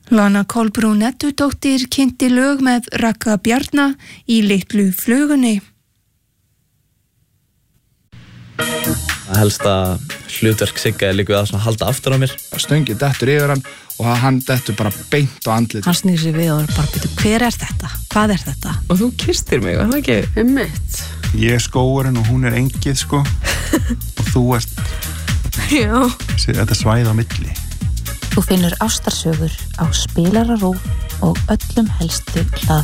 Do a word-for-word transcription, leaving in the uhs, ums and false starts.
Lana Kolbrún Eddudóttir kynnti lög með Ragga Bjarna í Litlu flugunni. Helsta hlutverk Sigga er líka við að svona halda aftur á mér. Stöngið dettur yfir hann og hann dettur bara beint á andlit. Hann snýr sig við og er bara byrju, hver er þetta? Hvað er þetta? Og þú kysstir mig, var það ekki? Einmitt. Ég er skógurinn og hún er engið, sko. Og þú ert... Já. Þetta svæði á milli. Þú finnur ástarsögur á Spilara RÚV og öllum helstu hlaðvarp.